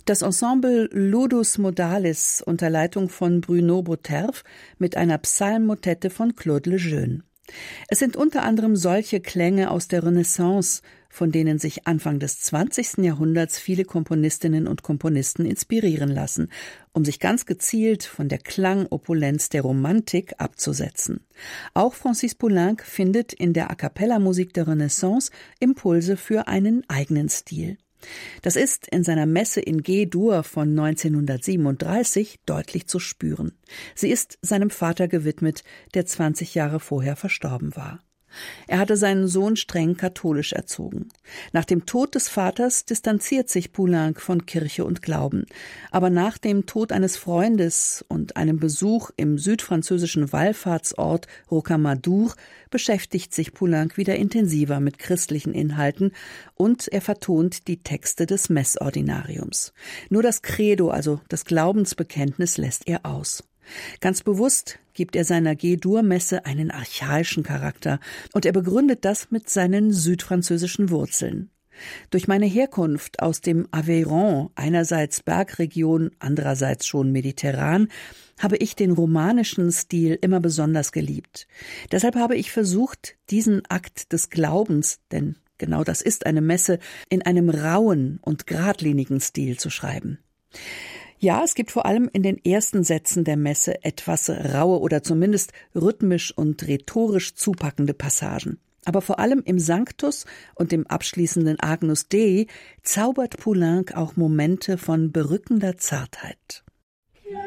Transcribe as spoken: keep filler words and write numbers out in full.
Das Ensemble Ludus Modalis unter Leitung von Bruno Boterve mit einer Psalmmotette von Claude Lejeune. Es sind unter anderem solche Klänge aus der Renaissance, von denen sich Anfang des zwanzigsten Jahrhunderts viele Komponistinnen und Komponisten inspirieren lassen, um sich ganz gezielt von der Klangopulenz der Romantik abzusetzen. Auch Francis Poulenc findet in der A-cappella-Musik der Renaissance Impulse für einen eigenen Stil. Das ist in seiner Messe in G-Dur von neunzehnhundertsiebenunddreißig deutlich zu spüren. Sie ist seinem Vater gewidmet, der zwanzig Jahre vorher verstorben war. Er hatte seinen Sohn streng katholisch erzogen. Nach dem Tod des Vaters distanziert sich Poulenc von Kirche und Glauben. Aber nach dem Tod eines Freundes und einem Besuch im südfranzösischen Wallfahrtsort Rocamadour beschäftigt sich Poulenc wieder intensiver mit christlichen Inhalten und er vertont die Texte des Messordinariums. Nur das Credo, also das Glaubensbekenntnis, lässt er aus. Ganz bewusst gibt er seiner G-Dur-Messe einen archaischen Charakter und er begründet das mit seinen südfranzösischen Wurzeln. Durch meine Herkunft aus dem Aveyron, einerseits Bergregion, andererseits schon mediterran, habe ich den romanischen Stil immer besonders geliebt. Deshalb habe ich versucht, diesen Akt des Glaubens, denn genau das ist eine Messe, in einem rauen und geradlinigen Stil zu schreiben. Ja, es gibt vor allem in den ersten Sätzen der Messe etwas raue oder zumindest rhythmisch und rhetorisch zupackende Passagen. Aber vor allem im Sanctus und im abschließenden Agnus Dei zaubert Poulenc auch Momente von berückender Zartheit.